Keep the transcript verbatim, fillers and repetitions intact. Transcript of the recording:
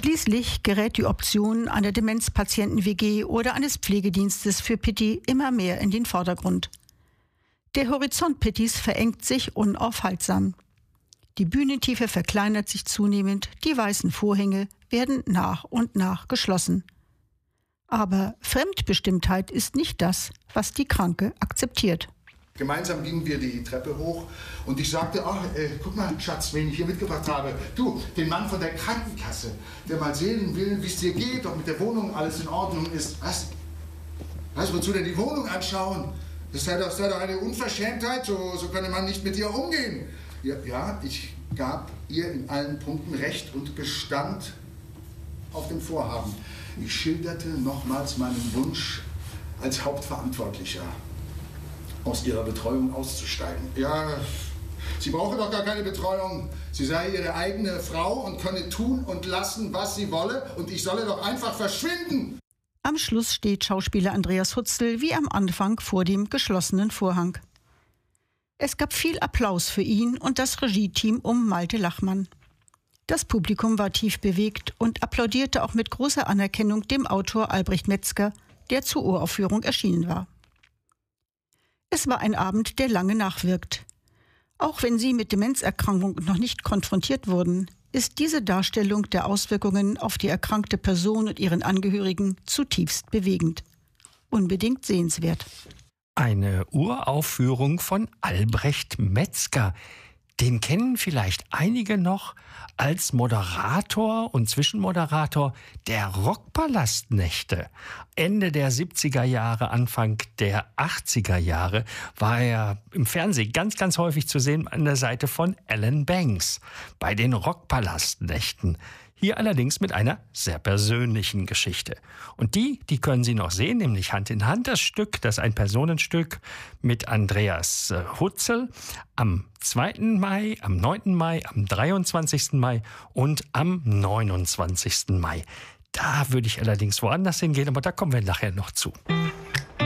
Schließlich gerät die Option einer Demenzpatienten-W G oder eines Pflegedienstes für Pitti immer mehr in den Vordergrund. Der Horizont Pittis verengt sich unaufhaltsam. Die Bühnentiefe verkleinert sich zunehmend, die weißen Vorhänge werden nach und nach geschlossen. Aber Fremdbestimmtheit ist nicht das, was die Kranke akzeptiert. Gemeinsam gingen wir die Treppe hoch und ich sagte, ach, äh, guck mal, Schatz, wen ich hier mitgebracht habe. Du, den Mann von der Krankenkasse, der mal sehen will, wie es dir geht, ob mit der Wohnung alles in Ordnung ist. Was? Was, wozu denn die Wohnung anschauen? Das sei doch, sei doch eine Unverschämtheit, so, so könne man nicht mit ihr umgehen. Ja, ja, ich gab ihr in allen Punkten recht und bestand auf dem Vorhaben. Ich schilderte nochmals meinen Wunsch, als Hauptverantwortlicher aus ihrer Betreuung auszusteigen. Ja, sie brauche doch gar keine Betreuung. Sie sei ihre eigene Frau und könne tun und lassen, was sie wolle. Und ich solle doch einfach verschwinden. Am Schluss steht Schauspieler Andreas Hutzel wie am Anfang vor dem geschlossenen Vorhang. Es gab viel Applaus für ihn und das Regie-Team um Malte Lachmann. Das Publikum war tief bewegt und applaudierte auch mit großer Anerkennung dem Autor Albrecht Metzger, der zur Uraufführung erschienen war. Es war ein Abend, der lange nachwirkt. Auch wenn Sie mit Demenzerkrankung noch nicht konfrontiert wurden, ist diese Darstellung der Auswirkungen auf die erkrankte Person und ihren Angehörigen zutiefst bewegend. Unbedingt sehenswert. Eine Uraufführung von Albrecht Metzger. Den kennen vielleicht einige noch als Moderator und Zwischenmoderator der Rockpalastnächte. Ende der siebziger Jahre, Anfang der achtziger Jahre war er im Fernsehen ganz, ganz häufig zu sehen an der Seite von Alan Banks bei den Rockpalastnächten. Hier allerdings mit einer sehr persönlichen Geschichte. Und die, die können Sie noch sehen, nämlich Hand in Hand das Stück, das Ein-Personen-Stück mit Andreas Hutzel am zweiten Mai, am neunten Mai, am dreiundzwanzigsten Mai und am neunundzwanzigsten Mai. Da würde ich allerdings woanders hingehen, aber da kommen wir nachher noch zu.